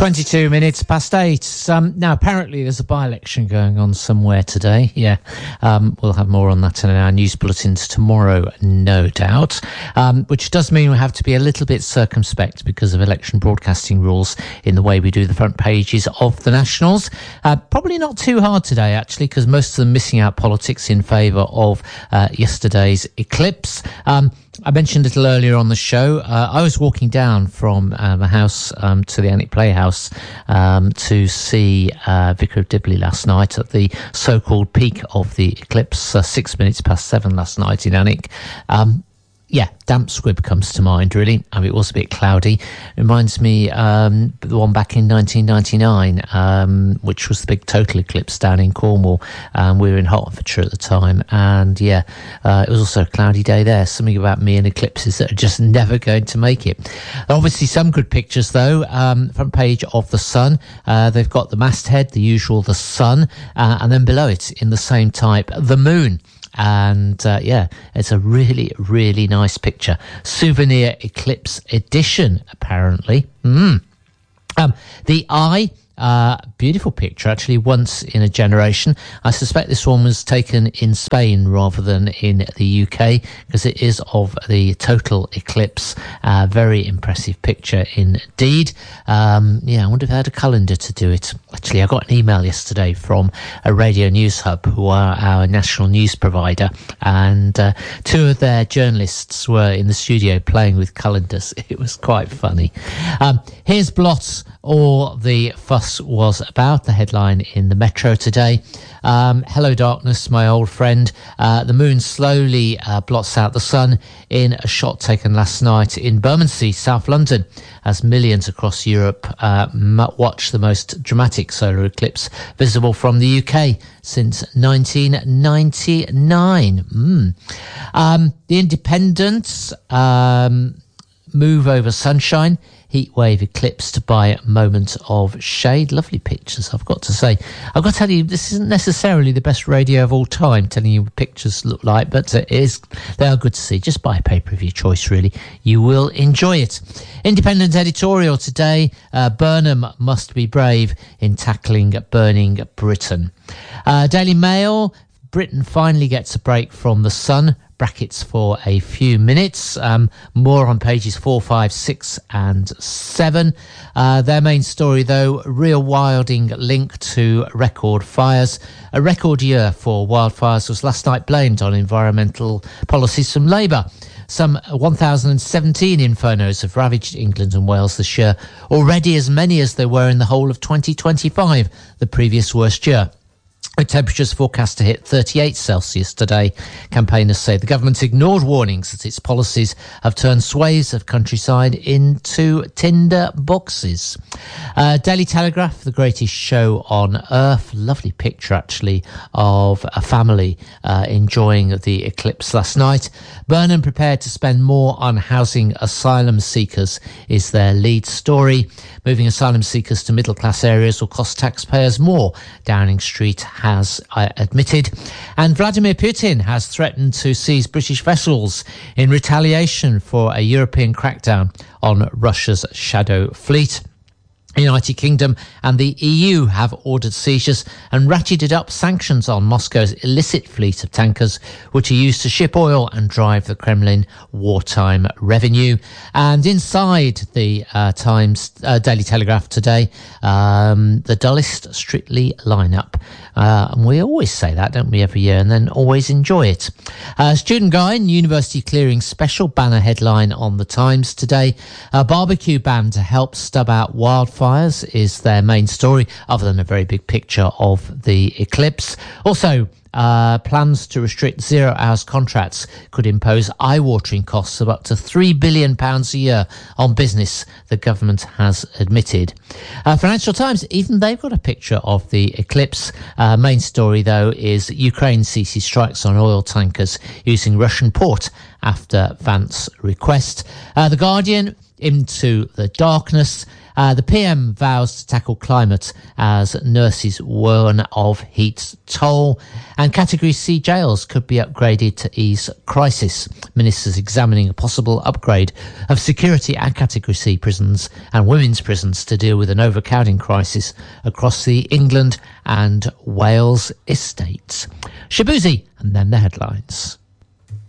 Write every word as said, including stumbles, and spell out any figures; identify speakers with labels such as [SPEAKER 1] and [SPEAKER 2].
[SPEAKER 1] twenty-two minutes past eight. Um, now, apparently there's a by-election going on somewhere today. Yeah, um, we'll have more on that in our news bulletins tomorrow, no doubt, um, which does mean we have to be a little bit circumspect because of election broadcasting rules in the way we do the front pages of the Nationals. Uh, probably not too hard today, actually, because most of them missing out politics in favour of uh, yesterday's eclipse. Um, I mentioned a little earlier on the show, uh, I was walking down from uh, the house um, to the Alnwick Playhouse um, to see uh, Vicar of Dibley last night at the so-called peak of the eclipse, uh, six minutes past seven last night in Alnwick. Um, yeah, damp squib comes to mind, really. I mean, it was a bit cloudy. It reminds me um, the one back in nineteen ninety-nine, um, which was the big total eclipse down in Cornwall. Um, we were in Hertfordshire at the time, and yeah, uh, it was also a cloudy day there. Something about me and eclipses that are just never going to make it. Obviously, some good pictures, though. Um, front page of The Sun. Uh, they've got the masthead, the usual, the sun, uh, and then below it, in the same type, the moon. And uh, yeah, it's a really, really nice picture. Souvenir Eclipse Edition, apparently. Mm. Um, the Eye. Uh, beautiful picture, actually, once in a generation. I suspect this one was taken in Spain rather than in the U K, because it is of the total eclipse. Uh, very impressive picture indeed. Um, yeah, I wonder if I had a calendar to do it. Actually, I got an email yesterday from a Radio News Hub, who are our national news provider, and uh, two of their journalists were in the studio playing with calendars. It was quite funny. Um, here's Blots, or the fuss was about, the headline in the Metro today. Um, hello darkness, my old friend. Uh, the moon slowly uh, blots out the sun in a shot taken last night in Bermondsey, South London, as millions across Europe uh, watch the most dramatic solar eclipse visible from the U K since nineteen ninety-nine. Mm. Um, the Independents, um, move over sunshine. Heatwave eclipsed by moment of shade. Lovely pictures, I've got to say. I've got to tell you, this isn't necessarily the best radio of all time, telling you what pictures look like, but it is, they are good to see. Just buy a paper of your choice, really. You will enjoy it. Independent editorial today, uh, Burnham must be brave in tackling burning Britain. Uh, Daily Mail, Britain finally gets a break from the sun. Brackets for a few minutes. Um, more on pages four, five, six and seven. Uh, their main story, though, real wilding link to record fires. A record year for wildfires was last night blamed on environmental policies from Labour. Some one thousand seventeen infernos have ravaged England and Wales this year, already as many as there were in the whole of twenty twenty-five, the previous worst year. With temperatures forecast to hit thirty-eight Celsius today, campaigners say the government ignored warnings that its policies have turned swathes of countryside into tinder boxes. Uh, Daily Telegraph, the greatest show on earth. Lovely picture, actually, of a family uh, enjoying the eclipse last night. Burnham prepared to spend more on housing asylum seekers is their lead story. Moving asylum seekers to middle-class areas will cost taxpayers more, Downing Street has uh, admitted. And Vladimir Putin has threatened to seize British vessels in retaliation for a European crackdown on Russia's shadow fleet. The United Kingdom and the E U have ordered seizures and ratcheted up sanctions on Moscow's illicit fleet of tankers, which are used to ship oil and drive the Kremlin wartime revenue. And inside the uh, Times uh, Daily Telegraph today, um, the dullest Strictly lineup. Uh, and we always say that, don't we, every year, and then always enjoy it. Uh, Student Guide, University Clearing Special banner headline on the Times today. A barbecue ban to help stub out wildfires is their main story, other than a very big picture of the eclipse. Also, Uh, plans to restrict zero-hours contracts could impose eye-watering costs of up to three billion pounds a year on business, the government has admitted. Uh, Financial Times, even they've got a picture of the eclipse. Uh, main story, though, is Ukraine ceases strikes on oil tankers using Russian port after Vance's request. Uh, the Guardian, into the darkness. Uh, the P M vows to tackle climate as nurses warn of heat's toll. And Category C jails could be upgraded to ease crisis. Ministers examining a possible upgrade of security and Category C prisons and women's prisons to deal with an overcrowding crisis across the England and Wales estates. Shabuzi, and then the headlines.